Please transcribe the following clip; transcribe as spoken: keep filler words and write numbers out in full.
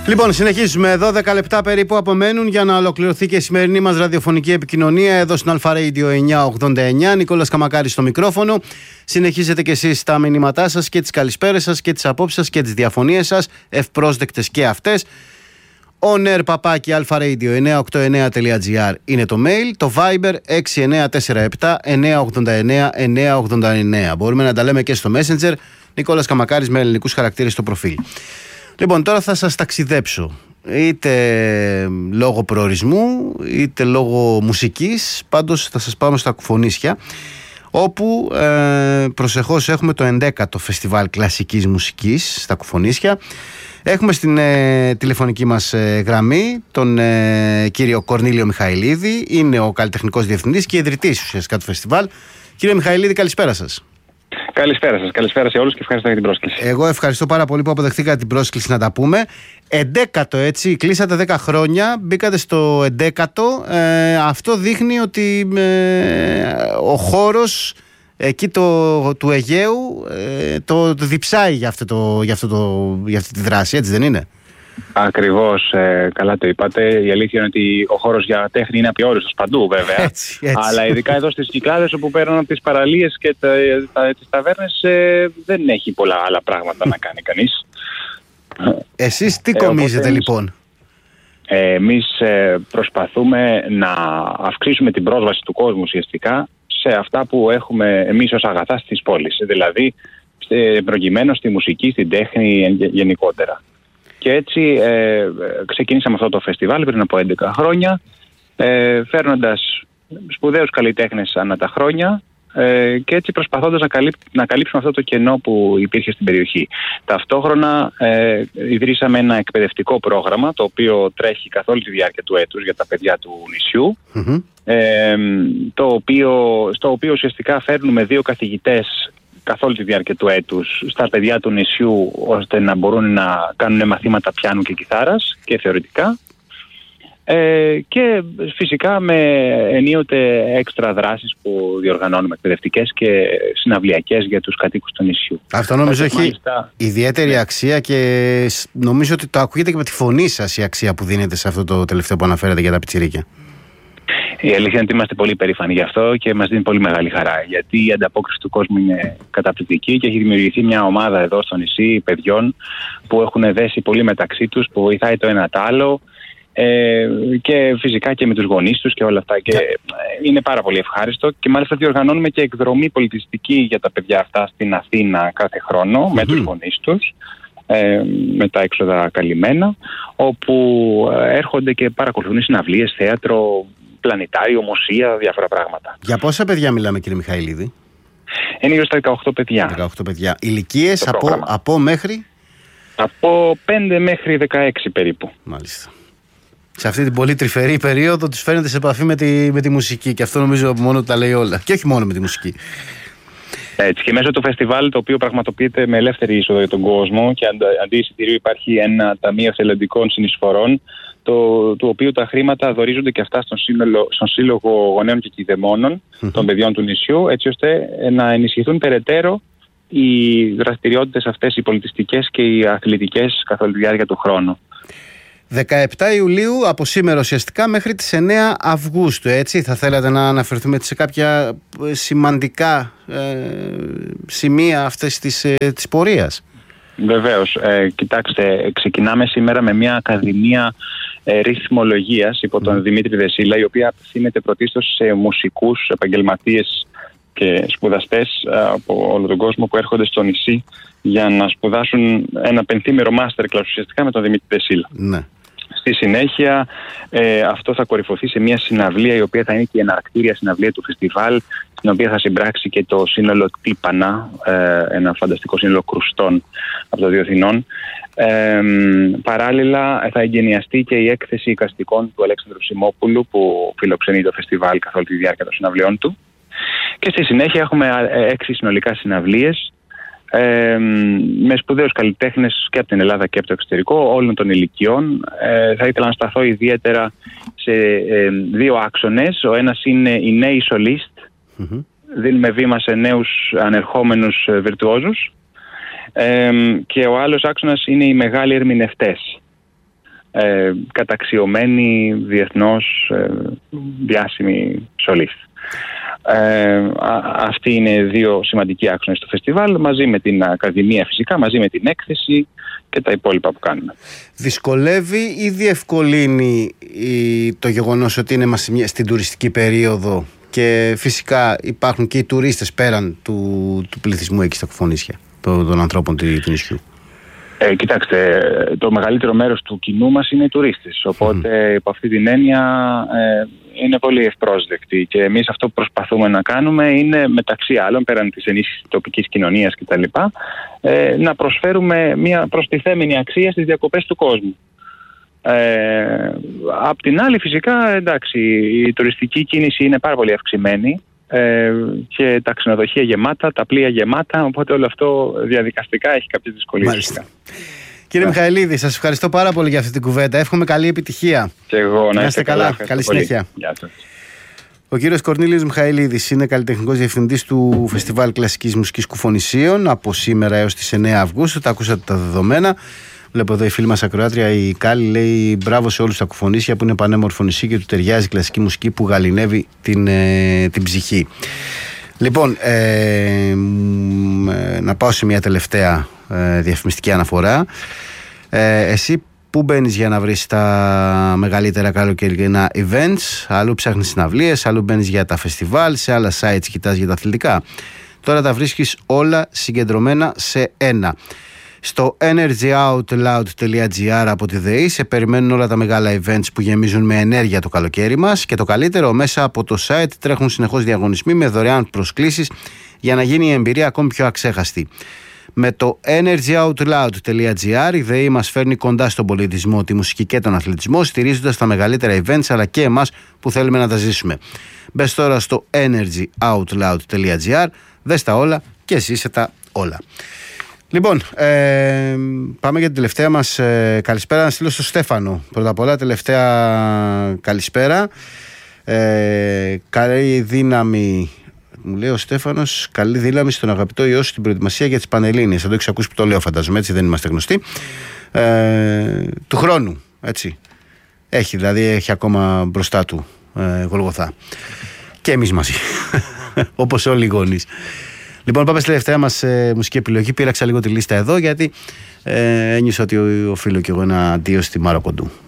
Λοιπόν, συνεχίζουμε. δώδεκα λεπτά περίπου απομένουν για να ολοκληρωθεί και η σημερινή μας ραδιοφωνική επικοινωνία εδώ στην Αλφα Radio εννιακόσια ογδόντα εννιά. Νικόλας Καμακάρης στο μικρόφωνο. Συνεχίζετε κι εσείς τα μηνύματά σας και τις καλησπέρες σας και τις απόψεις σας και τις διαφωνίες σας, ευπρόσδεκτες και αυτές. on air παπάκι alfaradio εννιακόσια ογδόντα εννιά τελεία τζι άρ είναι το mail. Το Viber έξι εννιά τέσσερα επτά εννιακόσια ογδόντα εννιά εννιακόσια ογδόντα εννιά. Μπορούμε να τα λέμε και στο Messenger. Νικόλας Καμακάρης με ελληνικούς χαρακτήρες στο προφίλ. Λοιπόν, τώρα θα σας ταξιδέψω, είτε λόγω προορισμού, είτε λόγω μουσικής. Πάντως θα σας πάμε στα Κουφονίσια, όπου ε, προσεχώς έχουμε το ενδέκατο Φεστιβάλ Κλασικής Μουσικής στα Κουφονίσια. Έχουμε στην ε, τηλεφωνική μας ε, γραμμή τον ε, κύριο Κορνήλιο Μιχαηλίδη. Είναι ο καλλιτεχνικός διευθυντής και ιδρυτής ουσιαστικά του φεστιβάλ. Κύριε Μιχαηλίδη, καλησπέρα σας. Καλησπέρα σας, καλησπέρα σε όλους και ευχαριστώ για την πρόσκληση. Εγώ ευχαριστώ πάρα πολύ που αποδεχτήκατε την πρόσκληση να τα πούμε. Εντέκατο, έτσι, κλείσατε δέκα χρόνια, μπήκατε στο εντέκατο. Ε, αυτό δείχνει ότι ε, ο χώρος εκεί το, του Αιγαίου ε, το, το διψάει για, αυτό το, για, αυτό το, για αυτή τη δράση, έτσι δεν είναι? Ακριβώς, ε, καλά το είπατε. Η αλήθεια είναι ότι ο χώρος για τέχνη είναι απειόριστος παντού, βέβαια. Έτσι, έτσι. Αλλά ειδικά εδώ στις Κυκλάδες, όπου παίρνουν από τις παραλίες και τα, τα, τις ταβέρνες, ε, δεν έχει πολλά άλλα πράγματα να κάνει κανείς. Εσείς τι κομίζετε, ε, λοιπόν? Ε, εμείς ε, προσπαθούμε να αυξήσουμε την πρόσβαση του κόσμου ουσιαστικά σε αυτά που έχουμε εμείς ως αγαθά στις πόλεις. Δηλαδή, προκειμένου στη μουσική, στην τέχνη γενικότερα. Και έτσι ε, ξεκινήσαμε αυτό το φεστιβάλ πριν από έντεκα χρόνια, ε, φέρνοντας σπουδαίους καλλιτέχνες ανά τα χρόνια ε, και έτσι προσπαθώντας να, καλύπ, να καλύψουμε αυτό το κενό που υπήρχε στην περιοχή. Ταυτόχρονα ε, ιδρύσαμε ένα εκπαιδευτικό πρόγραμμα, το οποίο τρέχει καθ' όλη τη διάρκεια του έτους για τα παιδιά του νησιού, mm-hmm. ε, το οποίο, στο οποίο ουσιαστικά φέρνουμε δύο καθηγητές καθ' όλη τη διάρκεια του έτους στα παιδιά του νησιού, ώστε να μπορούν να κάνουν μαθήματα πιάνου και κιθάρας και θεωρητικά, ε, και φυσικά με ενίοτε έξτρα δράσεις που διοργανώνουμε, εκπαιδευτικές και συναυλιακές για τους κατοίκους του νησιού. Αυτό νομίζω έχει μάλιστα ιδιαίτερη αξία και νομίζω ότι το ακούγεται και με τη φωνή σας η αξία που δίνετε σε αυτό το τελευταίο που αναφέρατε για τα πιτσιρίκια. Η αλήθεια είναι ότι είμαστε πολύ περήφανοι γι' αυτό και μας δίνει πολύ μεγάλη χαρά, γιατί η ανταπόκριση του κόσμου είναι καταπληκτική και έχει δημιουργηθεί μια ομάδα εδώ στο νησί παιδιών που έχουν δέσει πολύ μεταξύ τους, που βοηθάει το ένα το άλλο, ε, και φυσικά και με τους γονείς τους και όλα αυτά. Και είναι πάρα πολύ ευχάριστο και μάλιστα διοργανώνουμε και εκδρομή πολιτιστική για τα παιδιά αυτά στην Αθήνα κάθε χρόνο, mm-hmm. με τους γονείς τους, ε, με τα έξοδα καλυμμένα, όπου έρχονται και παρακολουθούν συναυλίες, θέατρο, πλανητάριο, μουσεία, διάφορα πράγματα. Για πόσα παιδιά μιλάμε, κύριε Μιχαηλίδη? Είναι γύρω στα δεκαοκτώ παιδιά. δεκαοκτώ παιδιά. Ηλικίες από, από μέχρι? Από πέντε μέχρι δεκαέξι περίπου. Μάλιστα. Σε αυτή την πολύ τρυφερή περίοδο τους φέρνετε σε επαφή με τη, με τη μουσική, και αυτό νομίζω μόνο τα λέει όλα. Και όχι μόνο με τη μουσική. Έτσι, και μέσω του φεστιβάλ, το οποίο πραγματοποιείται με ελεύθερη είσοδο για τον κόσμο και αντί εισιτηρίου υπάρχει ένα ταμείο εθελοντικών συνεισφορών, το, του οποίου τα χρήματα δωρίζονται και αυτά στον, σύνολο, στον Σύλλογο Γονέων και Κηδεμόνων mm-hmm. των παιδιών του νησιού, έτσι ώστε να ενισχυθούν περαιτέρω οι δραστηριότητες αυτές, οι πολιτιστικές και οι αθλητικές καθ' όλη τη διάρκεια του χρόνου. δεκαεπτά Ιουλίου από σήμερα ουσιαστικά μέχρι τις εννέα Αυγούστου, έτσι. Θα θέλατε να αναφερθούμε σε κάποια σημαντικά ε, σημεία αυτές της, ε, της πορείας? Βεβαίως. Ε, κοιτάξτε, ξεκινάμε σήμερα με μια ακαδημία ε, ρυθμολογίας υπό τον mm. Δημήτρη Δεσίλα, η οποία απευθύνεται πρωτίστως σε μουσικούς, επαγγελματίες και σπουδαστές ε, από όλο τον κόσμο που έρχονται στο νησί για να σπουδάσουν ένα πενθήμερο masterclass ουσιαστικά με τον Δημήτρη Δεσίλα. Ναι. Στη συνέχεια ε, αυτό θα κορυφωθεί σε μια συναυλία, η οποία θα είναι και η εναρκτήρια συναυλία του φεστιβάλ, στην οποία θα συμπράξει και το σύνολο Τύπανα, ε, ένα φανταστικό σύνολο κρουστών από το Διοθηνών. Ε, παράλληλα θα εγκαινιαστεί και η έκθεση εικαστικών του Αλέξανδρου Σιμόπουλου, που φιλοξενεί το φεστιβάλ καθ' όλη τη διάρκεια των συναυλιών του. Και στη συνέχεια έχουμε έξι συνολικά συναυλίες, Ε, με σπουδαίους καλλιτέχνες και από την Ελλάδα και από το εξωτερικό, όλων των ηλικιών. Ε, θα ήθελα να σταθώ ιδιαίτερα σε ε, δύο άξονες. Ο ένας είναι οι νέοι σολίστ. Mm-hmm. Δίνουμε βήμα σε νέους ανερχόμενους ε, βιρτουόζους. Ε, και ο άλλος άξονας είναι οι μεγάλοι ερμηνευτές. ε, καταξιωμένη διεθνώς ε, διάσημη σολίστ. Ε, αυτοί είναι δύο σημαντικοί άξονες του φεστιβάλ, μαζί με την Ακαδημία φυσικά, μαζί με την έκθεση και τα υπόλοιπα που κάνουμε. Δυσκολεύει ή διευκολύνει το γεγονός ότι είναι στην τουριστική περίοδο και φυσικά υπάρχουν και οι τουρίστες πέραν του, του πληθυσμού εκεί στα Κουφονίσια, των, των ανθρώπων του, του νησιού? Ε, κοιτάξτε, το μεγαλύτερο μέρος του κοινού μας είναι οι τουρίστες, οπότε mm. υπό αυτή την έννοια ε, είναι πολύ ευπρόσδεκτοι, και εμείς αυτό που προσπαθούμε να κάνουμε είναι, μεταξύ άλλων, πέραν της ενίσχυσης της τοπικής κοινωνίας κτλ., ε, να προσφέρουμε μια προστιθέμενη αξία στις διακοπές του κόσμου. Ε, απ' την άλλη, φυσικά, εντάξει, η τουριστική κίνηση είναι πάρα πολύ αυξημένη ε, και τα ξενοδοχεία γεμάτα, τα πλοία γεμάτα, οπότε όλο αυτό διαδικαστικά έχει κάποιες δυσκολίες. Κύριε Μιχαηλίδη, σας ευχαριστώ πάρα πολύ για αυτή την κουβέντα. Εύχομαι καλή επιτυχία. Και εγώ, να είστε καλά. καλά. Καλή συνέχεια. Γεια σας. Ο κύριος Κορνήλιος Μιχαηλίδης είναι καλλιτεχνικός διευθυντής του Φεστιβάλ Κλασικής Μουσικής Κουφονησίων από σήμερα έως τις εννέα Αυγούστου. Τα ακούσατε τα δεδομένα. Βλέπω εδώ η φίλη μας ακροάτρια, η Κάλλη, λέει μπράβο σε όλους τα Κουφονήσια που είναι πανέμορφο νησί και του ταιριάζει η κλασική μουσική που γαληνεύει την, ε, την ψυχή. Λοιπόν, ε, ε, να πάω σε μια τελευταία ε, διαφημιστική αναφορά. Ε, εσύ πού μπαίνεις για να βρεις τα μεγαλύτερα καλοκαιρινά events? Αλλού ψάχνεις συναυλίες, αλλού μπαίνεις για τα φεστιβάλ, σε άλλα sites κοιτάς για τα αθλητικά. Τώρα τα βρίσκεις όλα συγκεντρωμένα σε ένα. Στο energy out loud τελεία gr από τη ΔΕΗ σε περιμένουν όλα τα μεγάλα events που γεμίζουν με ενέργεια το καλοκαίρι μας, και το καλύτερο, μέσα από το site τρέχουν συνεχώς διαγωνισμοί με δωρεάν προσκλήσεις για να γίνει η εμπειρία ακόμη πιο αξέχαστη. Με το energy out loud τελεία gr η ΔΕΗ μας φέρνει κοντά στον πολιτισμό, τη μουσική και τον αθλητισμό, στηρίζοντας τα μεγαλύτερα events αλλά και εμάς που θέλουμε να τα ζήσουμε. Μπες τώρα στο energy out loud τελεία gr, δες τα όλα και ζήσε τα όλα. Λοιπόν, ε, πάμε για την τελευταία μας ε, καλησπέρα. Να στείλω στο Στέφανο. Πρώτα απ' όλα, τελευταία καλησπέρα. Ε, καλή δύναμη, μου λέει ο Στέφανος, καλή δύναμη στον αγαπητό ιό σου στην προετοιμασία για τις Πανελλήνιες. Θα το έχεις ακούσει που το λέω, φαντάζομαι, έτσι, δεν είμαστε γνωστοί. Ε, του χρόνου, έτσι. Έχει, δηλαδή, έχει ακόμα μπροστά του ε, Γολγοθά. Και εμείς μαζί. Όπως όλοι οι γονείς. Λοιπόν, πάμε στη τελευταία μας ε, μουσική επιλογή. Πήραξα λίγο τη λίστα εδώ γιατί ε, ένιωσα ότι οφείλω κι εγώ ένα αντίο στη Μάρο Κοντού.